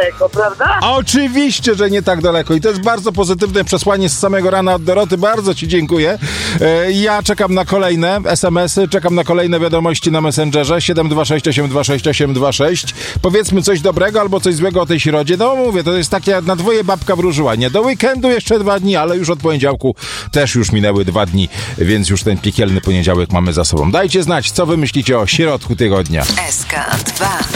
daleko, prawda? Oczywiście, że nie tak daleko i to jest bardzo pozytywne przesłanie z samego rana od Doroty. Bardzo ci dziękuję. Ja czekam na kolejne SMS-y, czekam na kolejne wiadomości na Messengerze 726826826. Powiedzmy coś dobrego albo coś złego o tej środzie. No mówię, to jest takie na dwoje babka wróżyła. Nie, do weekendu jeszcze 2 dni, ale już od poniedziałku też już minęły 2 dni, więc już ten piekielny poniedziałek mamy za sobą. Dajcie znać, co wy myślicie o środku tygodnia. SK2